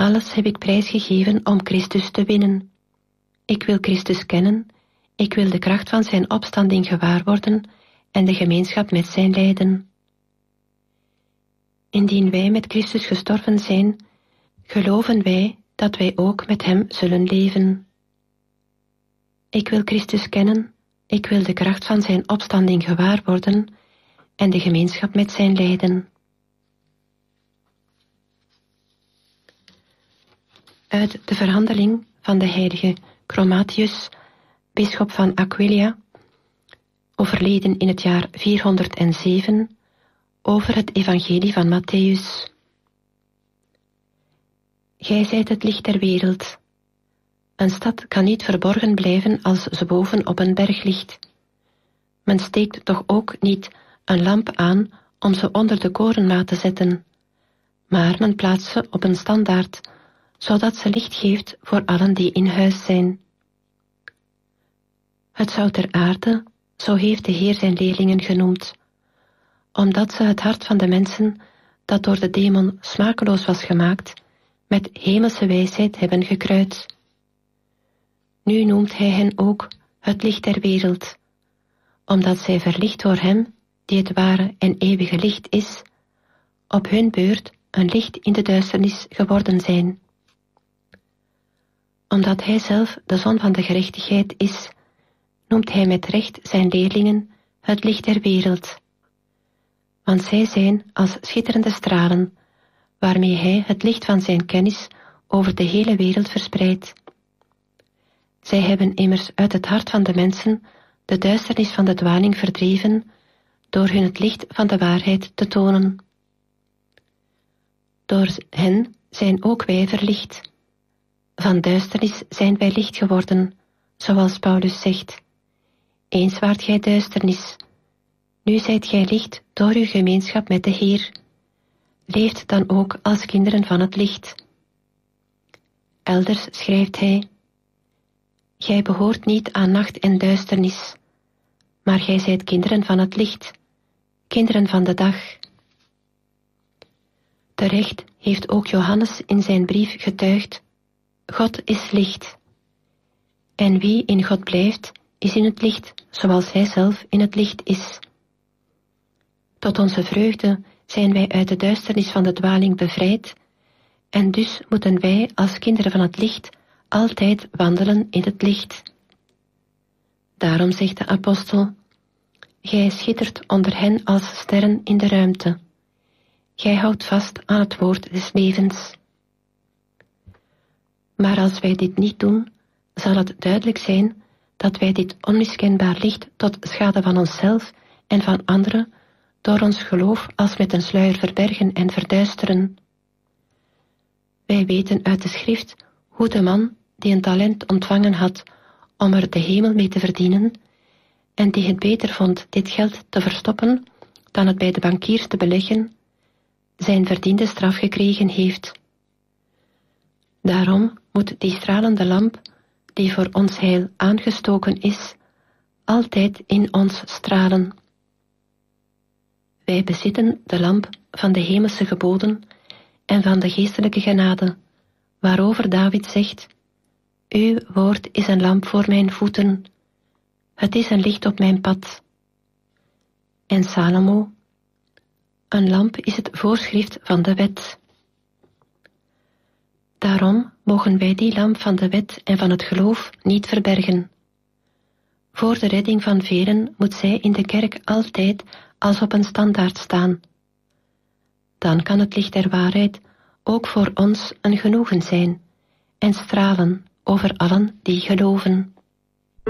Alles heb ik prijsgegeven om Christus te winnen. Ik wil Christus kennen, ik wil de kracht van zijn opstanding gewaar worden en de gemeenschap met zijn lijden. Indien wij met Christus gestorven zijn, geloven wij dat wij ook met hem zullen leven. Ik wil Christus kennen, ik wil de kracht van zijn opstanding gewaar worden en de gemeenschap met zijn lijden. Uit de verhandeling van de heilige Chromatius, bisschop van Aquileia, overleden in het jaar 407, over het evangelie van Matthäus. Gij zijt het licht der wereld. Een stad kan niet verborgen blijven als ze boven op een berg ligt. Men steekt toch ook niet een lamp aan om ze onder de korenmaat te zetten, maar men plaatst ze op een standaard, zodat ze licht geeft voor allen die in huis zijn. Het zout der aarde, zo heeft de Heer zijn leerlingen genoemd, omdat ze het hart van de mensen, dat door de demon smakeloos was gemaakt, met hemelse wijsheid hebben gekruid. Nu noemt hij hen ook het licht der wereld, omdat zij verlicht door hem, die het ware en eeuwige licht is, op hun beurt een licht in de duisternis geworden zijn. Omdat hij zelf de zon van de gerechtigheid is, noemt hij met recht zijn leerlingen het licht der wereld. Want zij zijn als schitterende stralen, waarmee hij het licht van zijn kennis over de hele wereld verspreidt. Zij hebben immers uit het hart van de mensen de duisternis van de dwaling verdreven, door hun het licht van de waarheid te tonen. Door hen zijn ook wij verlicht. Van duisternis zijn wij licht geworden, zoals Paulus zegt. Eens waart gij duisternis, nu zijt gij licht door uw gemeenschap met de Heer. Leeft dan ook als kinderen van het licht. Elders schrijft hij: Gij behoort niet aan nacht en duisternis, maar gij zijt kinderen van het licht, kinderen van de dag. Terecht heeft ook Johannes in zijn brief getuigd: God is licht. En wie in God blijft, is in het licht, zoals hij zelf in het licht is. Tot onze vreugde zijn wij uit de duisternis van de dwaling bevrijd, en dus moeten wij als kinderen van het licht altijd wandelen in het licht. Daarom zegt de apostel: Gij schittert onder hen als sterren in de ruimte. Gij houdt vast aan het woord des levens. Maar als wij dit niet doen, zal het duidelijk zijn dat wij dit onmiskenbaar licht tot schade van onszelf en van anderen door ons geloof als met een sluier verbergen en verduisteren. Wij weten uit de schrift hoe de man die een talent ontvangen had om er de hemel mee te verdienen, en die het beter vond dit geld te verstoppen dan het bij de bankiers te beleggen, zijn verdiende straf gekregen heeft. Daarom moet die stralende lamp, die voor ons heil aangestoken is, altijd in ons stralen. Wij bezitten de lamp van de hemelse geboden en van de geestelijke genade, waarover David zegt: Uw woord is een lamp voor mijn voeten, het is een licht op mijn pad. En Salomo: Een lamp is het voorschrift van de wet. Daarom mogen wij die lamp van de wet en van het geloof niet verbergen. Voor de redding van velen moet zij in de kerk altijd als op een standaard staan. Dan kan het licht der waarheid ook voor ons een genoegen zijn en stralen over allen die geloven.